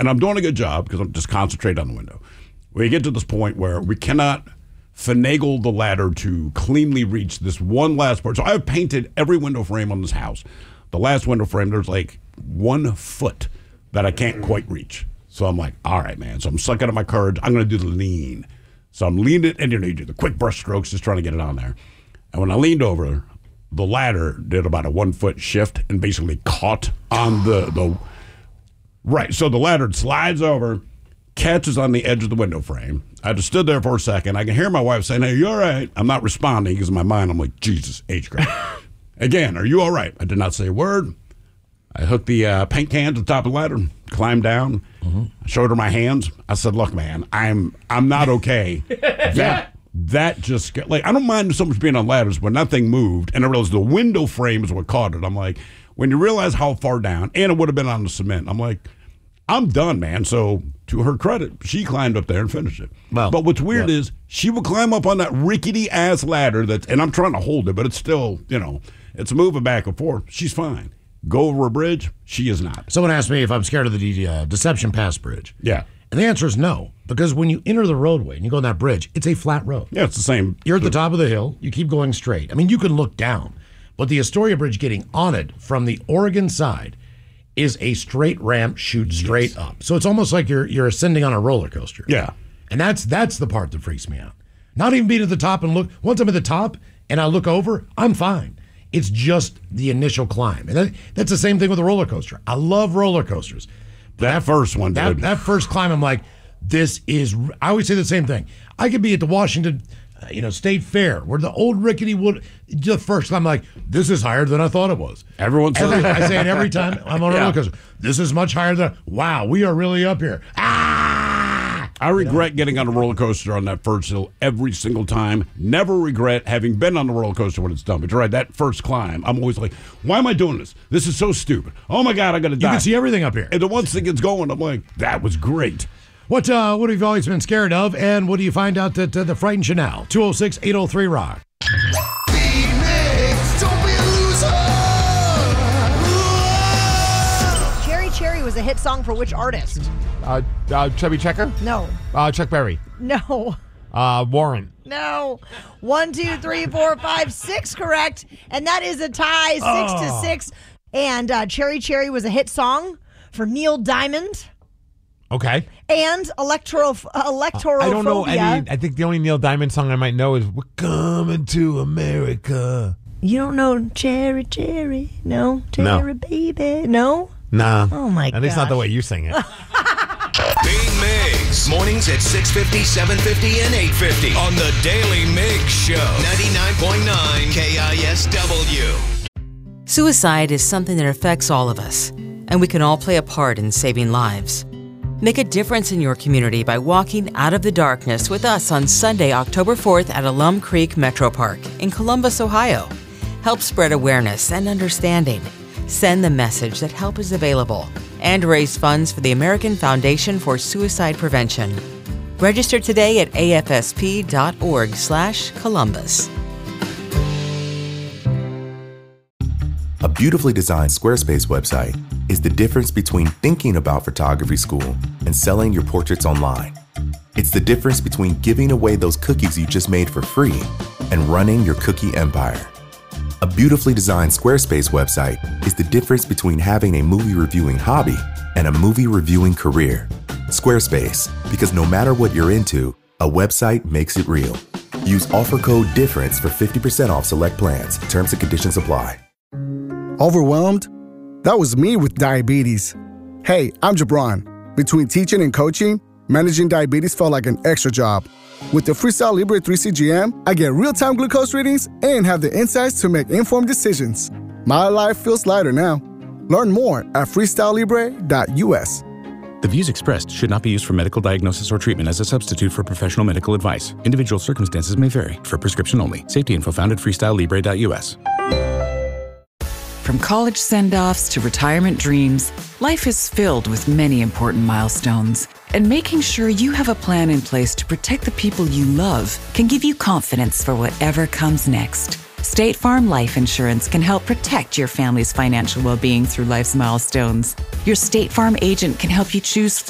and I'm doing a good job because I'm just concentrating on the window. We get to this point where we cannot finagle the ladder to cleanly reach this one last part. So I've painted every window frame on this house. The last window frame, there's like 1 foot that I can't quite reach. So I'm like, all right, man. So I'm sucking up my courage. I'm going to do the lean. So I'm leaning, and you do the quick brush strokes, just trying to get it on there. And when I leaned over, the ladder did about a 1 foot shift and basically caught on the right. So the ladder slides over, catches on the edge of the window frame. I just stood there for a second. I can hear my wife saying, hey, you all right? I'm not responding because in my mind, I'm like, Jesus, H. Grant. Again, are you all right? I did not say a word. I hooked the paint can to the top of the ladder, climbed down, showed her my hands. I said, look, man, I'm not okay. That just, like, I don't mind so much being on ladders, but nothing moved. And I realized the window frame is what caught it. I'm like, when you realize how far down, and it would have been on the cement, I'm like, I'm done, man. So to her credit, she climbed up there and finished it. Well, but what's weird is she would climb up on that rickety-ass ladder, and I'm trying to hold it, but it's still, it's moving back and forth. She's fine. Go over a bridge, she is not. Someone asked me if I'm scared of the Deception Pass Bridge. Yeah. And the answer is no, because when you enter the roadway and you go on that bridge, it's a flat road. Yeah, it's the same. You're at the top of the hill. You keep going straight. I mean, you can look down. But the Astoria Bridge getting on it from the Oregon side is a straight ramp, shoot straight up. So it's almost like you're ascending on a roller coaster. Yeah. And that's the part that freaks me out. Not even being at the top and look. Once I'm at the top and I look over, I'm fine. It's just the initial climb. And that's the same thing with a roller coaster. I love roller coasters. But that first one, dude. That first climb, I'm like, I always say the same thing. I could be at the Washington State Fair where the old rickety wood, the first climb, I'm like, this is higher than I thought it was. Everyone says it. I say it every time I'm on a roller coaster. This is much higher than, wow, we are really up here. I regret getting on a roller coaster on that first hill every single time. Never regret having been on the roller coaster when it's done. But you're right, that first climb, I'm always like, why am I doing this? This is so stupid. Oh, my God, I got to die. You can see everything up here. And then once it gets going, I'm like, that was great. What have you always been scared of, and what do you find out that frightened you now? 206-803-ROCK. Cherry was a hit song for which artist? Chubby Checker? No. Chuck Berry? No. Warren? No. 1, 2, 3, 4, 5, 6 correct. And that is a tie, 6-6. And Cherry was a hit song for Neil Diamond. Okay. And Electorophobia. I don't know any. I think the only Neil Diamond song I might know is We're Coming to America. You don't know Cherry? No? Cherry baby? No? Nah. Oh, my God. At least not the way you sing it. Big Migs. Mornings at 6:50, 7:50, and 8:50 on the Daily Migs Show. 99.9 KISW. Suicide is something that affects all of us, and we can all play a part in saving lives. Make a difference in your community by walking out of the darkness with us on Sunday, October 4th at Alum Creek Metro Park in Columbus, Ohio. Help spread awareness and understanding. Send the message that help is available and raise funds for the American Foundation for Suicide Prevention. Register today at afsp.org/Columbus. A beautifully designed Squarespace website is the difference between thinking about photography school and selling your portraits online. It's the difference between giving away those cookies you just made for free and running your cookie empire. A beautifully designed Squarespace website is the difference between having a movie reviewing hobby and a movie reviewing career. Squarespace, because no matter what you're into, a website makes it real. Use offer code DIFFERENCE for 50% off select plans. Terms and conditions apply. Overwhelmed? That was me with diabetes. Hey, I'm Jabron. Between teaching and coaching, managing diabetes felt like an extra job. With the Freestyle Libre 3 CGM, I get real-time glucose readings and have the insights to make informed decisions. My life feels lighter now. Learn more at freestylelibre.us. The views expressed should not be used for medical diagnosis or treatment as a substitute for professional medical advice. Individual circumstances may vary. For prescription only. Safety info found at freestylelibre.us. From college send-offs to retirement dreams, life is filled with many important milestones. And making sure you have a plan in place to protect the people you love can give you confidence for whatever comes next. State Farm Life Insurance can help protect your family's financial well-being through life's milestones. Your State Farm agent can help you choose